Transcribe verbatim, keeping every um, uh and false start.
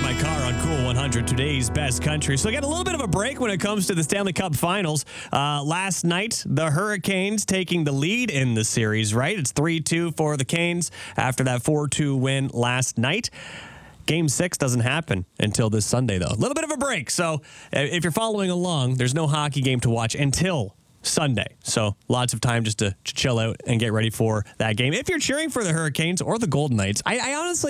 My Car on Cool one hundred, today's best country. So I got a little bit of a break when it comes to the Stanley Cup Finals. Uh, last night, the Hurricanes taking the lead in the series, right? It's three two for the Canes after that four two win last night. Game six doesn't happen until this Sunday, though. A little bit of a break. So if you're following along, there's no hockey game to watch until Sunday. So lots of time just to, to chill out and get ready for that game. If you're cheering for the Hurricanes or the Golden Knights, I, I honestly